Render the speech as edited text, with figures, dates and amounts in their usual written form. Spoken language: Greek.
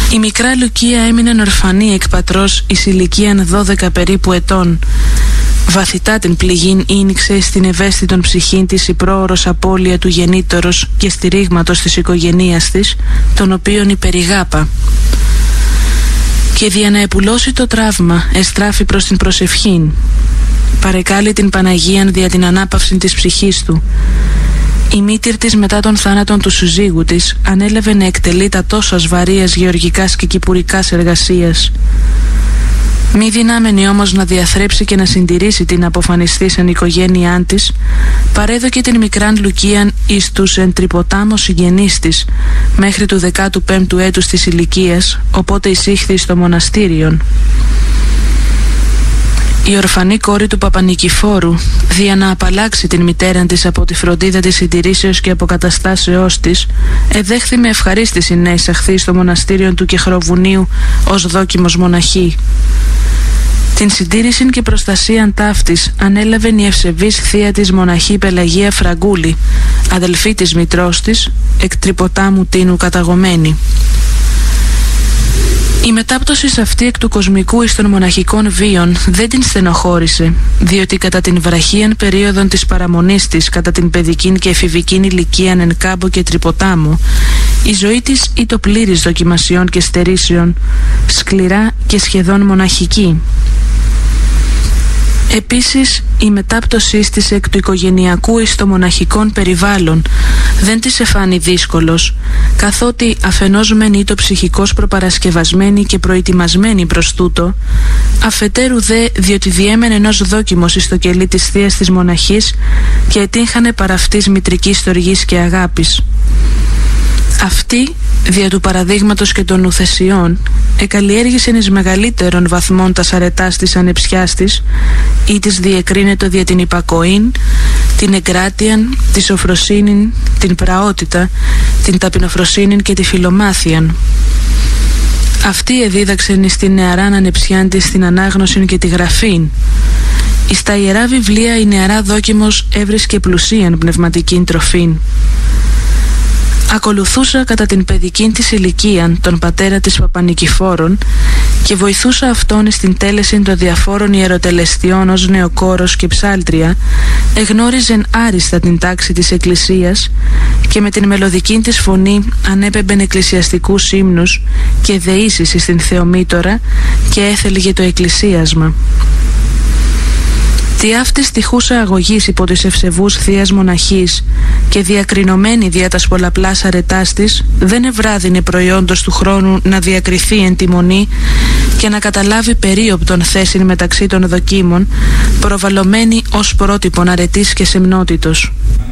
Η μικρά Λουκία έμεινε ορφανή εκ πατρός εις ηλικίαν 12 περίπου ετών. Βαθυτά την πληγήν ήνιξε στην ευαίσθητον ψυχήν της η πρόωρος απώλεια του γεννήτωρος και στηρίγματος της οικογενείας της, τον οποίον υπερηγάπα. Και δια να επουλώσει το τραύμα εστράφη προς την προσευχήν. Παρεκάλει την Παναγίαν δια την ανάπαυση της ψυχής του. Η μήτηρ της μετά τον θάνατον του συζύγου της ανέλαβε να εκτελεί τα τόσας βαρείας γεωργικάς και κυπουρικάς εργασίας. Μη δυνάμενη όμως να διαθρέψει και να συντηρήσει την αποφανιστήσαν οικογένειά της, παρέδωκε την μικράν Λουκίαν εις τους εν τρυποτάμω συγγενείς της μέχρι του 15ου έτους της ηλικίας, οπότε εισήχθη στο μοναστήριον. Η ορφανή κόρη του Παπανικηφόρου, δια να απαλλάξει την μητέρα της από τη φροντίδα της συντηρήσεως και αποκαταστάσεώς της, εδέχθη με ευχαρίστηση να εισαχθεί στο μοναστήριο του Κεχροβουνίου ως δόκιμος μοναχή. Την συντήρηση και προστασίαν ταύτης ανέλαβε η ευσεβής θεία της μοναχή Πελαγία Φραγκούλη, αδελφή της μητρός της, εκ Τρυποτάμου Τίνου καταγωμένη. Η μετάπτωση αυτή εκ του κοσμικού εις των μοναχικών βίων δεν την στενοχώρησε, διότι κατά την βραχίαν περίοδον της παραμονής της κατά την παιδικήν και εφηβικήν ηλικίαν εν Κάμπο και Τρυποτάμου, η ζωή της ήταν πλήρης δοκιμασιών και στερήσεων, σκληρά και σχεδόν μοναχική. Επίσης, η μετάπτωσή της εκ του οικογενειακού εις το μοναχικών περιβάλλον δεν της εφάνει δύσκολος, καθότι αφενός μεν ήτο ψυχικός προπαρασκευασμένη και προετοιμασμένη προς τούτο, αφετέρου δε διότι διέμενε ενός δόκιμος εις το κελί της θείας της μοναχής και ετύχανε παραυτής μητρικής στοργής και αγάπης. Αυτή, δια του παραδείγματος και των ουθεσιών, εκαλλιέργησεν εις μεγαλύτερων βαθμών τας αρετάς της ανεψιάς της, ή της διεκρίνετο δια την υπακοήν, την εγκράτειαν, τη σοφροσύνην, την πραότητα, την ταπεινοφροσύνην και τη φιλομάθειαν. Αυτή εδίδαξεν εις την νεαράν ανεψιάν της την ανάγνωσιν και τη γραφήν. Εις τα ιερά βιβλία η νεαρά δόκιμος έβρισκε πλουσίαν πνευματικήν τροφήν. Ακολουθούσα κατά την παιδικήν της ηλικίαν τον πατέρα της Παπανικηφόρων και βοηθούσα αυτόν στην τέλεση των διαφόρων ιεροτελεστιών ως νεοκόρος και ψάλτρια, εγνώριζεν άριστα την τάξη της εκκλησίας και με την μελωδικήν της φωνή ανέπεμπεν εκκλησιαστικούς ύμνους και δεήσεις στην Θεομήτωρα και έθελγε το εκκλησίασμα. Τι αυτής τυχούσα αγωγής υπό της ευσεβούς θείας μοναχής και διακρινωμένη δια τας πολλαπλάς αρετάς της, δεν ευράδυνε προϊόντος του χρόνου να διακριθεί εν τη μονή και να καταλάβει περίοπτον θέσιν μεταξύ των δοκίμων, προβαλλωμένη ως πρότυπον αρετής και σεμνότητος.